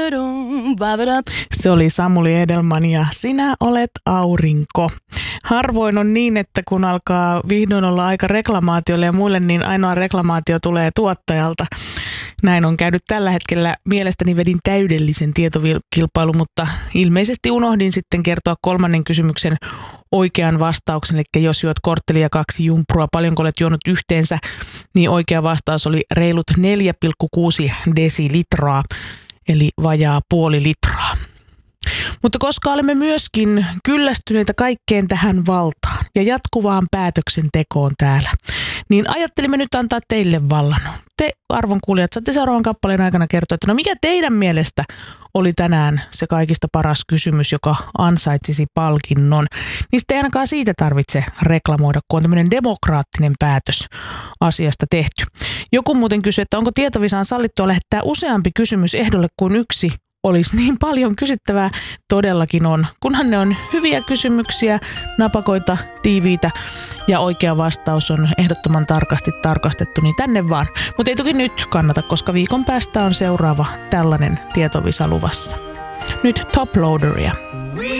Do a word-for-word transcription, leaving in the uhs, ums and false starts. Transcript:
Se oli Samuli Edelman ja Sinä olet aurinko. Harvoin on niin, että kun alkaa vihdoin olla aika reklamaatiolle ja muille, niin ainoa reklamaatio tulee tuottajalta. Näin on käynyt tällä hetkellä. Mielestäni vedin täydellisen tietokilpailun, mutta ilmeisesti unohdin sitten kertoa kolmannen kysymyksen oikean vastauksen. Eli jos juot korttelia kaksi jumprua, paljonko olet juonut yhteensä, niin oikea vastaus oli reilut neljä pilkku kuusi desilitraa, eli vajaa puoli litraa. Mutta koska olemme myöskin kyllästyneitä kaikkeen tähän valtaan ja jatkuvaan päätöksentekoon täällä, niin ajattelimme nyt antaa teille vallan. Te, arvon kuulijat, saatte seuraavan kappaleen aikana kertoa, että no mikä teidän mielestä oli tänään se kaikista paras kysymys, joka ansaitsisi palkinnon. Niin sitten ei ainakaan siitä tarvitse reklamoida, kun on tämmöinen demokraattinen päätös asiasta tehty. Joku muuten kysyi, että onko Tietovisaan sallittua lähettää useampi kysymys ehdolle kuin yksi olisi niin paljon kysyttävää. Todellakin on. Kunhan ne on hyviä kysymyksiä, napakoita, tiiviitä ja oikea vastaus on ehdottoman tarkasti tarkastettu, niin tänne vaan. Mutta ei toki nyt kannata, koska viikon päästä on seuraava tällainen Tietovisa luvassa. Nyt Top Loaderia.